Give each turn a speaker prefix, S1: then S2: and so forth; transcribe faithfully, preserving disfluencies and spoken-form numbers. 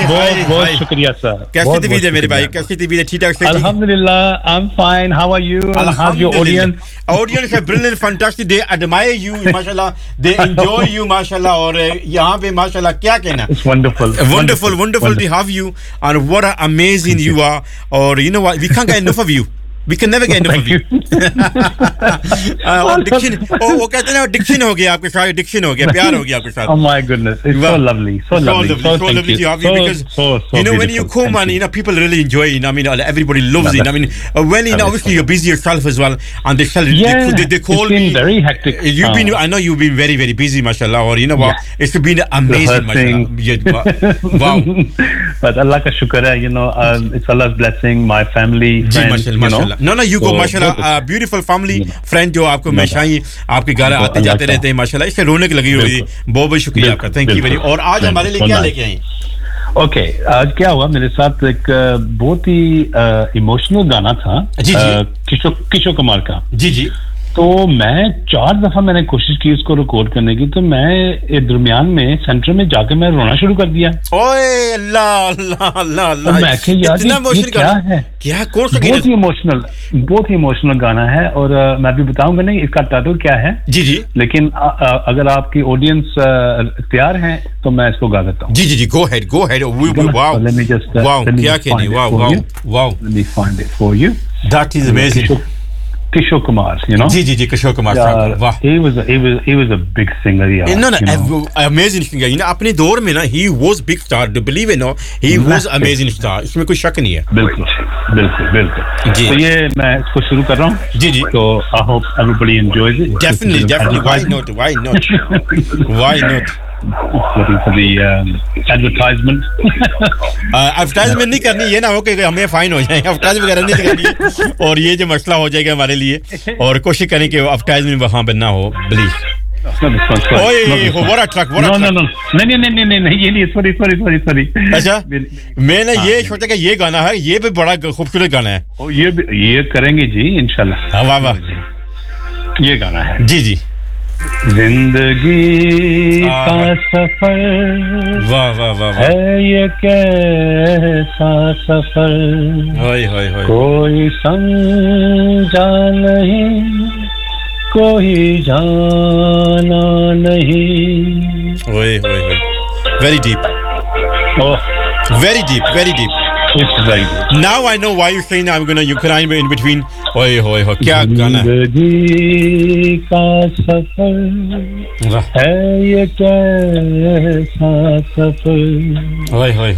S1: बहुत बहुत शुक्रिया सर
S2: कैसी तबीयत है मेरे भाई कैसी तबीयत है ठीक ठाक से
S1: अल्हम्दुलिल्लाह I am fine how are you and how your audience
S2: audience है brilliant fantastic they admire you माशाल्लाह दे एंजॉय यू माशाल्लाह और यहां पे माशाल्लाह क्या कहना
S1: it's wonderful
S2: wonderful वंडरफul to have you and what an amazing you are or you know what we can't get enough of you we can never get enough of you और diction ओ वो कहते हैं ना diction हो गया आपके साथ diction हो गया प्यार हो गया आपके साथ
S1: oh my goodness it's so lovely so lovely
S2: so lovely to have you because you know when you come and you know people really enjoy it I mean everybody loves it I mean when you know obviously you're busy yourself as well and they tell they, they call
S1: it's been very hectic
S2: you've been I know you've been very very busy mashallah or you know what it's been amazing mashallah wow
S1: but Allah ka shukr hai you know it's Allah's blessing my family friends you know
S2: no no you go mashallah a beautiful family friend जो आपको हमेशा ही आपके घर आते जाते रहते हैं माशाल्लाह इससे रौनक लगी हुई है बहुत बहुत शुक्रिया आपका थैंक यू वेरी और आज हमारे लिए क्या लेके आई
S1: ओके आज क्या हुआ मेरे साथ एक बहुत ही इमोशनल गाना था किशोर किशोर कुमार का
S2: जी जी
S1: तो मैं चार दफा मैंने कोशिश की इसको रिकॉर्ड करने की तो मैं दरमियान में सेंटर में जाके मैं रोना शुरू कर दिया
S2: ओए अल्लाह अल्लाह अल्लाह अल्लाह
S1: मैं क्या यार ये क्या है
S2: क्या कौन सा
S1: बहुत ही इमोशनल बहुत ही इमोशनल गाना है और uh, मैं भी बताऊंगा नहीं इसका टाइटल क्या है
S2: जी जी
S1: लेकिन uh, uh, अगर आपकी ऑडियंस तैयार है तो मैं इसको गा देता हूं
S2: जी जी जी go ahead go ahead wow
S1: let me just
S2: wow क्या कहने wow wow wow
S1: let me find it for you
S2: that is amazing
S1: Kishore Kumar, you know.
S2: Ji ji ji Kishore Kumar
S1: yeah, wow. He was a, he was he was a big singer, yeah.
S2: No, no, you know? amazing singer. You know, अपने दौर में ना he was big star. Do believe it, no? He was amazing star. इसमें कोई शक नहीं है.
S1: बिल्कुल, बिल्कुल, बिल्कुल. तो ये मैं इसको शुरू कर रहा हूँ.
S2: जी जी.
S1: तो I hope everybody enjoys it.
S2: Definitely, definitely. Why not? Why not? Why not?
S1: Looking for the um, advertisement.
S2: Advertisement नहीं करनी ये ना हो कि हमें फाइन हो जाए एडवर्टाइजमेंट वगैरह नहीं करनी और ये जो मसला हो जाएगा हमारे लिए और कोशिश करें कि एडवर्टाइजमेंट वहां पर ना हो प्लीज ओए what a truck what a
S1: no no no नहीं नहीं नहीं नहीं नहीं ये नहीं सॉरी सॉरी सॉरी सॉरी
S2: अच्छा मैंने ये सोचा कि ये गाना है ये भी बड़ा खूबसूरत गाना है
S1: ओ ये ये करेंगे जी इंशाल्लाह
S2: वाह वाह
S1: ये गाना है
S2: जी जी
S1: जिंदगी का सफर
S2: वाह वाह वाह
S1: है ये कैसा सफर
S2: हाय हाय हाय
S1: कोई समझा नहीं कोई जाना नहीं
S2: ओए ओए ओए very deep
S1: oh
S2: very deep very deep
S1: It's very good.
S2: Now I know why you're saying I'm gonna you crying in between. ओए होए हो क्या गाना है
S1: जिंदगी का सफर है ये कैसा सफर
S2: ओए होए